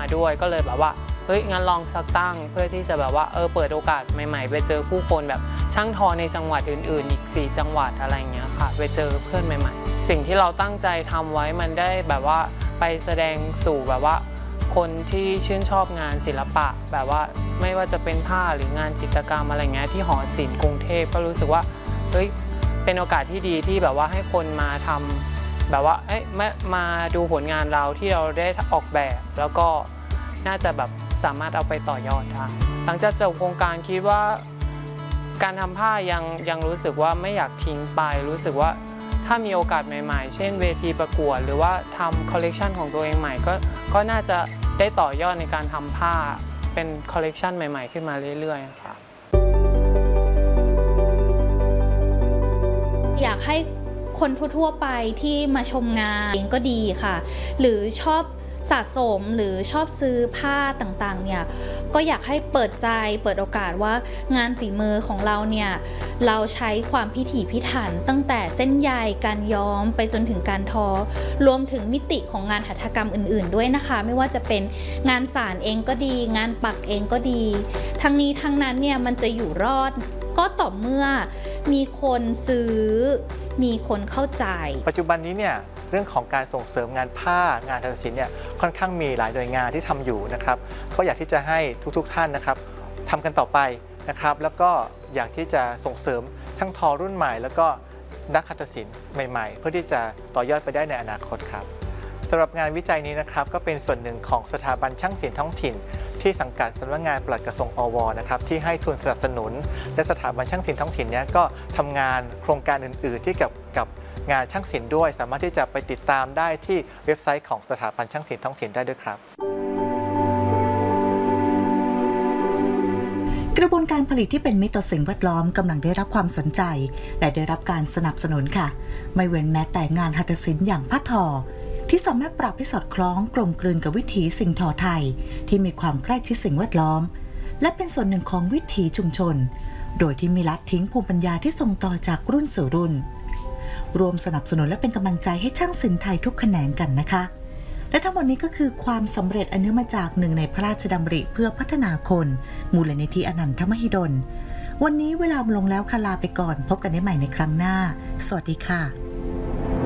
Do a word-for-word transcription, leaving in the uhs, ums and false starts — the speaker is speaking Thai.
ด้วยก็เลยแบบว่าเฮ้ยงั้นลองสักตั้งเพื่อที่จะแบบว่าเออเปิดโอกาสใหม่ๆไปเจอผู้คนแบบช่างทอในจังหวัดอื่นๆอีกสี่จังหวัดอะไรเงี้ยค่ะไปเจอเพื่อนใหม่ๆสิ่งที่เราตั้งใจทำไว้มันได้แบบว่าไปแสดงสู่แบบว่าคนที่ชื่นชอบงานศิลปะแบบว่าไม่ว่าจะเป็นผ้าหรืองานจิตรกรรมอะไรเงี้ยที่หอศิลป์กรุงเทพก็รู้สึกว่าเฮ้ยเป็นโอกาสที่ดีที่แบบว่าให้คนมาทำแบบว่าเอ้ยมามาดูผลงานเราที่เราได้ออกแบบแล้วก็น่าจะแบบสามารถเอาไปต่อยอดได้หลังจากจบโครงการคิดว่าการทำผ้ายังยังรู้สึกว่าไม่อยากทิ้งไปรู้สึกว่าถ้ามีโอกาสใหม่ๆเช่นเวทีประกวดหรือว่าทำคอลเลกชันของตัวเองใหม่ก็ก็น่าจะได้ต่อยอดในการทำผ้าเป็นคอลเลกชันใหม่ๆขึ้นมาเรื่อยๆค่ะอยากให้คนทั่วๆไปที่มาชมงานเองก็ดีค่ะหรือชอบสะสมหรือชอบซื้อผ้าต่างๆเนี่ยก็อยากให้เปิดใจเปิดโอกาสว่างานฝีมือของเราเนี่ยเราใช้ความพิถีพิถันตั้งแต่เส้นใยการย้อมไปจนถึงการทอรวมถึงมิติของงานหัตถกรรมอื่นๆด้วยนะคะไม่ว่าจะเป็นงานสานเองก็ดีงานปักเองก็ดีทั้งนี้ทั้งนั้นเนี่ยมันจะอยู่รอดก็ต่อเมื่อมีคนซื้อมีคนเข้าใจปัจจุบันนี้เนี่ยเรื่องของการส่งเสริมงานผ้างานหัตถศิลป์เนี่ยค่อนข้างมีหลายหน่วยงานที่ทำอยู่นะครับก็อยากที่จะให้ทุกๆท่านนะครับทำกันต่อไปนะครับแล้วก็อยากที่จะส่งเสริมช่างทอรุ่นใหม่แล้วก็นักหัตถศิลป์ใหม่ๆเพื่อที่จะต่อยอดไปได้ในอนาคตครับสำหรับงานวิจัยนี้นะครับก็เป็นส่วนหนึ่งของสถาบันช่างศิลป์ท้องถิ่นที่สังกัดสำนักงานปลัดกระทรวงอวนะครับที่ให้ทุนสนับสนุนและสถาบันช่างศิลป์ท้องถิ่นนี้ก็ทำงานโครงการอื่นๆที่เกี่ยวกับงานช่างศิลป์ด้วยสามารถที่จะไปติดตามได้ที่เว็บไซต์ของสถาบันช่างศิลป์ท้องถิ่นได้ด้วยครับกระบวนการผลิตที่เป็นมิตรต่อสิ่งแวดล้อมกำลังได้รับความสนใจและได้รับการสนับสนุนค่ะไม่เว้นแม้แต่งานหัตถศิลป์อย่างผ้าทอที่สามารถปรับให้สอดคล้องกลมกลืนกับวิถีสิ่งทอไทยที่มีความใกล้ชิดสิ่งแวดล้อมและเป็นส่วนหนึ่งของวิถีชุมชนโดยที่ไม่ละทิ้งภูมิปัญญาที่ส่งต่อจากรุ่นสู่รุ่นรวมสนับสนุนและเป็นกำลังใจให้ช่างศิลป์ไทยทุกแขนงกันนะคะและทั้งหมดนี้ก็คือความสำเร็จอันเนื่องมาจากหนึ่งในพระราชดำริเพื่อพัฒนาคนมูลนิธิอนันทมหิดลวันนี้เวลาลงแล้วค่ะลาไปก่อนพบกันได้ใหม่ในครั้งหน้าสวัสดีค่ะ